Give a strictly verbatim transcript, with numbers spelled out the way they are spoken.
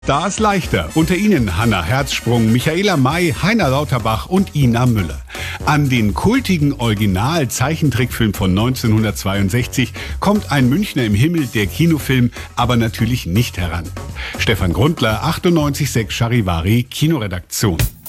Da ist leichter. Unter ihnen Hannah Herzsprung, Michaela May, Heiner Lauterbach und Ina Müller. An den kultigen Original-Zeichentrickfilm von neunzehnhundertzweiundsechzig kommt Ein Münchner im Himmel, der Kinofilm, aber natürlich nicht heran. Stefan Grundler, achtundneunzig Komma sechs Charivari, Kinoredaktion.